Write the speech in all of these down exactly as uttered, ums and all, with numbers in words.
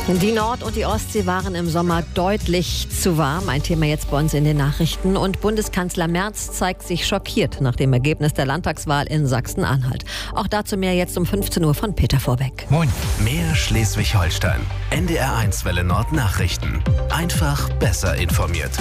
Die Nord- und die Ostsee waren im Sommer deutlich zu warm. Ein Thema jetzt bei uns in den Nachrichten. Und Bundeskanzler Merz zeigt sich schockiert nach dem Ergebnis der Landtagswahl in Sachsen-Anhalt. Auch dazu mehr jetzt um fünfzehn Uhr von Peter Vorbeck. Moin. Mehr Schleswig-Holstein. N D R eins Welle Nord Nachrichten. Einfach besser informiert.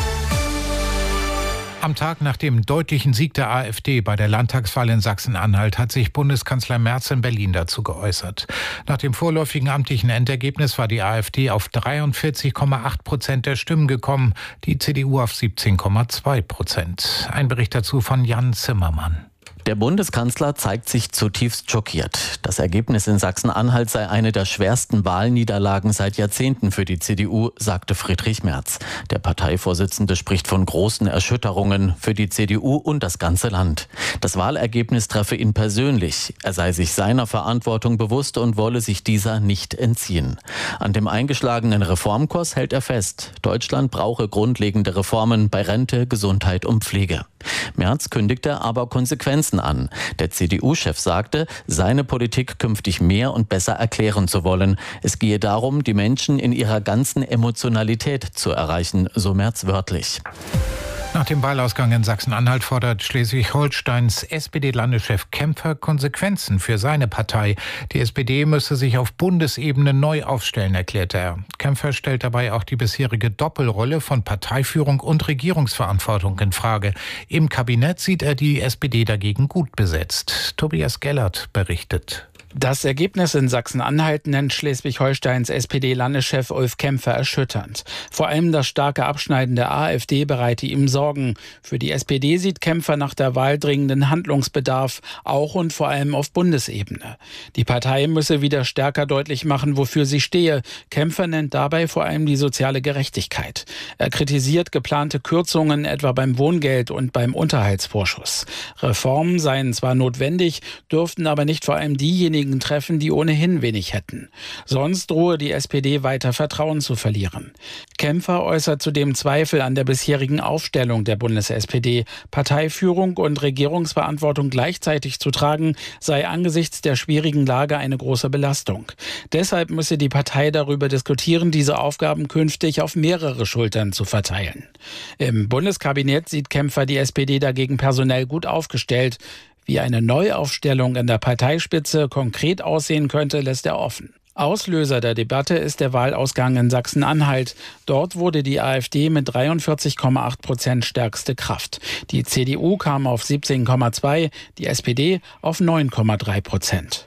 Am Tag nach dem deutlichen Sieg der AfD bei der Landtagswahl in Sachsen-Anhalt hat sich Bundeskanzler Merz in Berlin dazu geäußert. Nach dem vorläufigen amtlichen Endergebnis war die AfD auf dreiundvierzig Komma acht Prozent der Stimmen gekommen, die C D U auf siebzehn Komma zwei Prozent. Ein Bericht dazu von Jan Zimmermann. Der Bundeskanzler zeigt sich zutiefst schockiert. Das Ergebnis in Sachsen-Anhalt sei eine der schwersten Wahlniederlagen seit Jahrzehnten für die C D U, sagte Friedrich Merz. Der Parteivorsitzende spricht von großen Erschütterungen für die C D U und das ganze Land. Das Wahlergebnis treffe ihn persönlich. Er sei sich seiner Verantwortung bewusst und wolle sich dieser nicht entziehen. An dem eingeschlagenen Reformkurs hält er fest. Deutschland brauche grundlegende Reformen bei Rente, Gesundheit und Pflege. Merz kündigte aber Konsequenzen an. Der C D U-Chef sagte, seine Politik künftig mehr und besser erklären zu wollen. Es gehe darum, die Menschen in ihrer ganzen Emotionalität zu erreichen, so Merz wörtlich. Nach dem Wahlausgang in Sachsen-Anhalt fordert Schleswig-Holsteins S P D-Landeschef Kämpfer Konsequenzen für seine Partei. Die S P D müsse sich auf Bundesebene neu aufstellen, erklärte er. Kämpfer stellt dabei auch die bisherige Doppelrolle von Parteiführung und Regierungsverantwortung in Frage. Im Kabinett sieht er die S P D dagegen gut besetzt. Tobias Gellert berichtet. Das Ergebnis in Sachsen-Anhalt nennt Schleswig-Holsteins S P D-Landeschef Ulf Kämpfer erschütternd. Vor allem das starke Abschneiden der AfD bereite ihm Sorgen. Für die S P D sieht Kämpfer nach der Wahl dringenden Handlungsbedarf, auch und vor allem auf Bundesebene. Die Partei müsse wieder stärker deutlich machen, wofür sie stehe. Kämpfer nennt dabei vor allem die soziale Gerechtigkeit. Er kritisiert geplante Kürzungen etwa beim Wohngeld und beim Unterhaltsvorschuss. Reformen seien zwar notwendig, dürften aber nicht vor allem diejenigen treffen, die ohnehin wenig hätten. Sonst drohe die S P D weiter Vertrauen zu verlieren. Kämpfer äußert zudem Zweifel an der bisherigen Aufstellung der Bundes-S P D. Parteiführung und Regierungsverantwortung gleichzeitig zu tragen, sei angesichts der schwierigen Lage eine große Belastung. Deshalb müsse die Partei darüber diskutieren, diese Aufgaben künftig auf mehrere Schultern zu verteilen. Im Bundeskabinett sieht Kämpfer die S P D dagegen personell gut aufgestellt. Wie eine Neuaufstellung an der Parteispitze konkret aussehen könnte, lässt er offen. Auslöser der Debatte ist der Wahlausgang in Sachsen-Anhalt. Dort wurde die AfD mit dreiundvierzig Komma acht Prozent stärkste Kraft. Die C D U kam auf siebzehn Komma zwei, die S P D auf neun Komma drei Prozent.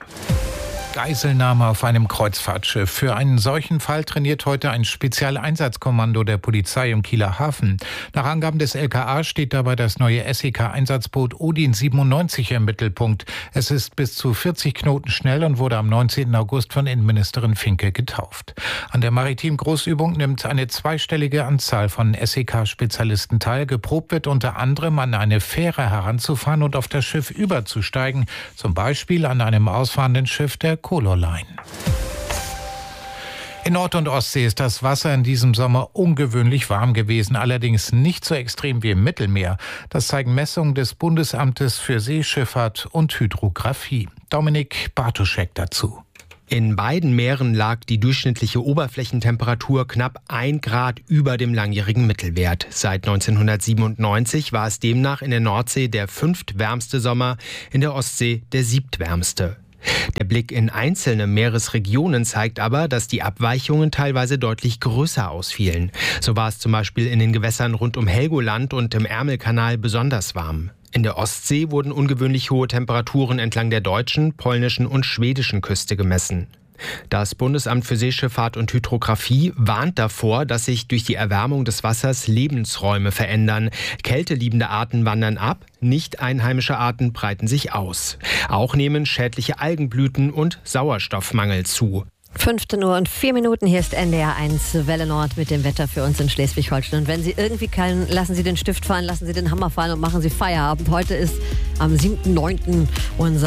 Geiselnahme auf einem Kreuzfahrtschiff. Für einen solchen Fall trainiert heute ein Spezialeinsatzkommando der Polizei im Kieler Hafen. Nach Angaben des L K A steht dabei das neue S E K-Einsatzboot Odin siebenundneunzig im Mittelpunkt. Es ist bis zu vierzig Knoten schnell und wurde am neunzehnten August von Innenministerin Finke getauft. An der maritimen Großübung nimmt eine zweistellige Anzahl von S E K-Spezialisten teil. Geprobt wird unter anderem, an eine Fähre heranzufahren und auf das Schiff überzusteigen. Zum Beispiel an einem ausfahrenden Schiff der Color Line. In Nord- und Ostsee ist das Wasser in diesem Sommer ungewöhnlich warm gewesen, allerdings nicht so extrem wie im Mittelmeer. Das zeigen Messungen des Bundesamtes für Seeschifffahrt und Hydrographie. Dominik Bartoschek dazu. In beiden Meeren lag die durchschnittliche Oberflächentemperatur knapp ein Grad über dem langjährigen Mittelwert. Seit neunzehnhundertsiebenundneunzig war es demnach in der Nordsee der fünftwärmste Sommer, in der Ostsee der siebtwärmste. Der Blick in einzelne Meeresregionen zeigt aber, dass die Abweichungen teilweise deutlich größer ausfielen. So war es zum Beispiel in den Gewässern rund um Helgoland und im Ärmelkanal besonders warm. In der Ostsee wurden ungewöhnlich hohe Temperaturen entlang der deutschen, polnischen und schwedischen Küste gemessen. Das Bundesamt für Seeschifffahrt und Hydrographie warnt davor, dass sich durch die Erwärmung des Wassers Lebensräume verändern. Kälteliebende Arten wandern ab, nicht einheimische Arten breiten sich aus. Auch nehmen schädliche Algenblüten und Sauerstoffmangel zu. fünfzehn Uhr und vier Minuten, hier ist N D R eins Welle Nord mit dem Wetter für uns in Schleswig-Holstein. Und wenn Sie irgendwie können, lassen Sie den Stift fallen, lassen Sie den Hammer fallen und machen Sie Feierabend. Heute ist am siebten neunten unser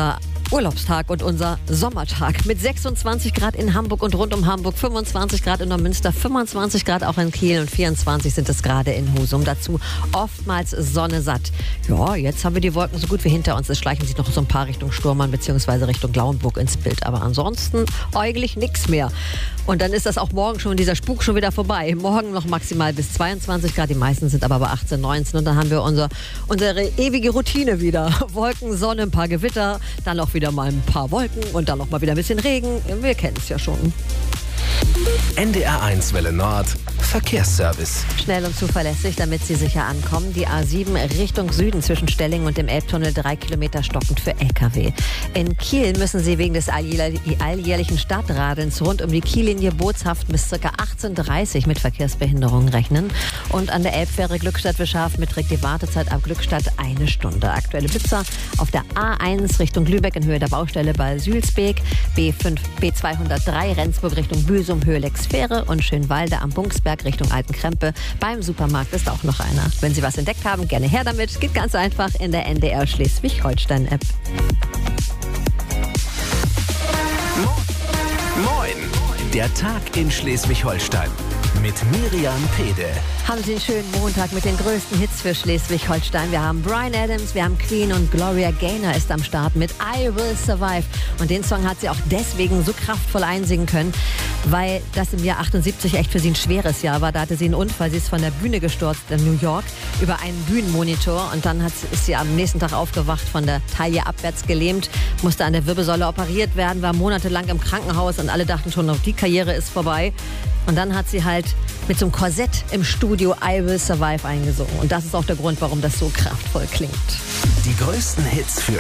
Urlaubstag und unser Sommertag mit sechsundzwanzig Grad in Hamburg und rund um Hamburg, fünfundzwanzig Grad in Neumünster, fünfundzwanzig Grad auch in Kiel und vierundzwanzig sind es gerade in Husum. Dazu oftmals Sonne satt. Ja, jetzt haben wir die Wolken so gut wie hinter uns. Es schleichen sich noch so ein paar Richtung Sturmann bzw. Richtung Lauenburg ins Bild. Aber ansonsten eigentlich nichts mehr. Und dann ist das auch morgen schon, dieser Spuk schon wieder vorbei. Morgen noch maximal bis zweiundzwanzig Grad. Die meisten sind aber bei achtzehn, neunzehn. Und dann haben wir unser, unsere ewige Routine wieder. Wolken, Sonne, ein paar Gewitter, dann auch wieder mal ein paar Wolken und dann noch mal wieder ein bisschen Regen. Wir kennen es ja schon. N D R eins Welle Nord Verkehrsservice. Schnell und zuverlässig, damit Sie sicher ankommen. Die A sieben Richtung Süden zwischen Stellingen und dem Elbtunnel, drei Kilometer stockend für L K W. In Kiel müssen Sie wegen des alljährlichen Stadtradelns rund um die Kiellinie Bootshafen bis ca. achtzehn Uhr dreißig mit Verkehrsbehinderungen rechnen. Und an der Elbfähre Glückstadt-Wischhafen beträgt die Wartezeit ab Glückstadt eine Stunde. Aktuelle Blitzer auf der A eins Richtung Lübeck in Höhe der Baustelle bei Sülsbeek, B fünf, B zweihundertdrei Rendsburg Richtung Büsum, Höhe Lexfähre und Schönwalde am Bunksberg Richtung Altenkrempe. Beim Supermarkt ist auch noch einer. Wenn Sie was entdeckt haben, gerne her damit. Geht ganz einfach in der N D R Schleswig-Holstein-App. Moin, der Tag in Schleswig-Holstein mit Miriam Pede. Haben Sie einen schönen Montag mit den größten Hits für Schleswig-Holstein. Wir haben Bryan Adams, wir haben Queen und Gloria Gaynor ist am Start mit I Will Survive. Und den Song hat sie auch deswegen so kraftvoll einsingen können, weil das im Jahr achtundsiebzig echt für sie ein schweres Jahr war. Da hatte sie einen Unfall, sie ist von der Bühne gestürzt in New York über einen Bühnenmonitor und dann hat, ist sie am nächsten Tag aufgewacht, von der Taille abwärts gelähmt, musste an der Wirbelsäule operiert werden, war monatelang im Krankenhaus und alle dachten schon, die Karriere ist vorbei. Und dann hat sie halt mit so einem Korsett im Studio I Will Survive eingesungen. Und das ist auch der Grund, warum das so kraftvoll klingt. Die größten Hits für